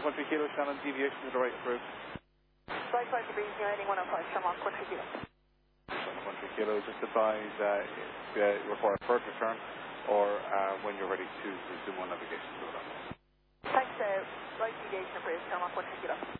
Country Kilo, Shannon, deviation to the right approach. Right side to breeze, heading 105, Shamrock Country Kilo. Shannon Country Kilo, just advise if you require a further turn or when you're ready to resume on navigation. Thanks, right deviation approach, Shamrock Country Kilo.